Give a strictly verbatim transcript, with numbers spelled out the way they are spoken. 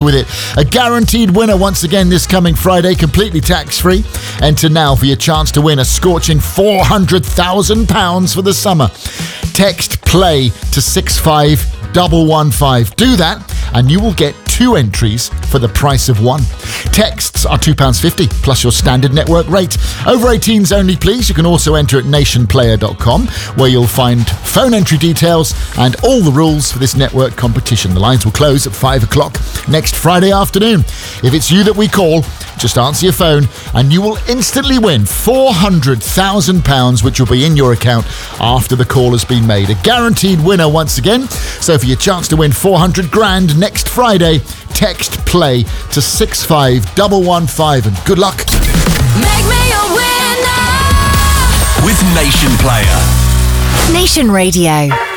with it. A guaranteed winner once again this coming Friday, completely tax-free. Enter now for your chance to win a scorching four hundred thousand pounds for the summer. Text play to six five one one five. Do that and you will get two entries for the price of one. Texts are two pounds fifty plus your standard network rate. Over eighteens only, please. You can also enter at nation player dot com, where you'll find phone entry details and all the rules for this network competition. The lines will close at five o'clock next Friday afternoon. If it's you that we call, just answer your phone and you will instantly win four hundred thousand pounds, which will be in your account after the call has been made. A guaranteed winner once again. So for your chance to win four hundred grand next Friday, text play to six five one one five and good luck. Make me a winner with Nation Player. Nation Radio.